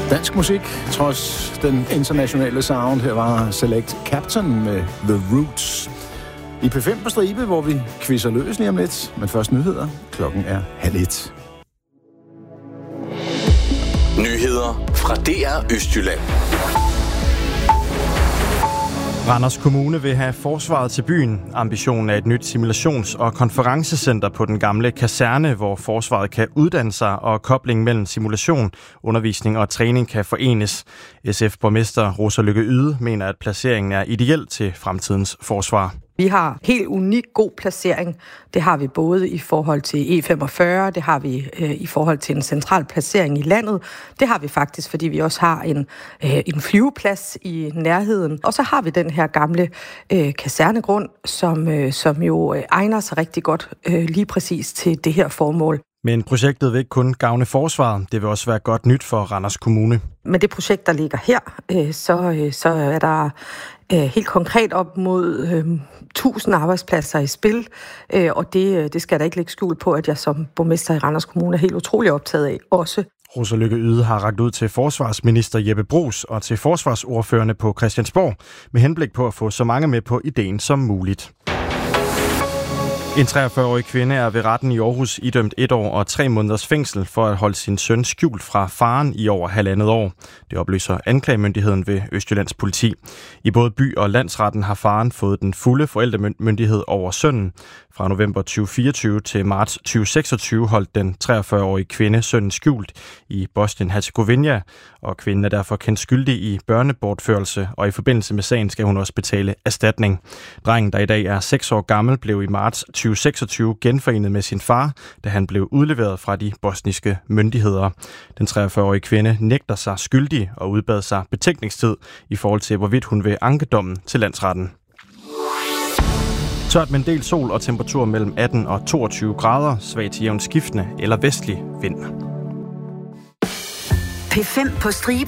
Dansk musik, trods den internationale sound. Her var Select Captain med The Roots. I P5 på stribe, hvor vi quizzer løs lige om lidt. Men først nyheder. Klokken er 12:30. Nyheder fra DR Østjylland. Randers Kommune vil have forsvaret til byen. Ambitionen er et nyt simulations- og konferencecenter på den gamle kaserne, hvor forsvaret kan uddanne sig, og koblingen mellem simulation, undervisning og træning kan forenes. SF-borgmester Rosa Lykke Yde mener, at placeringen er ideel til fremtidens forsvar. Vi har helt unik god placering. Det har vi både i forhold til E45, det har vi i forhold til en central placering i landet. Det har vi faktisk, fordi vi også har en flyveplads i nærheden. Og så har vi den her gamle kasernegrund, som jo egner sig rigtig godt lige præcis til det her formål. Men projektet vil ikke kun gavne forsvaret, det vil også være godt nyt for Randers Kommune. Med det projekt, der ligger her, så er der helt konkret op mod 1000 arbejdspladser i spil, og det skal der ikke lægge skjul på, at jeg som borgmester i Randers Kommune er helt utrolig optaget af også. Rosa Lykke Yde har rakt ud til forsvarsminister Jeppe Bruus og til forsvarsordførerne på Christiansborg med henblik på at få så mange med på ideen som muligt. En 43-årig kvinde er ved retten i Aarhus idømt 1 år og 3 måneders fængsel for at holde sin søn skjult fra faren i over 1,5 år. Det oplyser anklagemyndigheden ved Østjyllands politi. I både by- og landsretten har faren fået den fulde forældremyndighed over sønnen. Fra november 2024 til marts 2026 holdt den 43-årige kvinde sønnen skjult i Bosnien-Herzegovina, og kvinden er derfor kendt skyldig i børnebortførelse, og i forbindelse med sagen skal hun også betale erstatning. Drengen, der i dag er 6 år gammel, blev i marts 2026 genforenet med sin far, da han blev udleveret fra de bosniske myndigheder. Den 43-årige kvinde nægter sig skyldig og udbad sig betænkningstid i forhold til, hvorvidt hun vil anke dommen til landsretten. Tørt med en del sol og temperatur mellem 18 og 22 grader, svag til jævnt skiftende eller vestlig vind. P5 på stribe.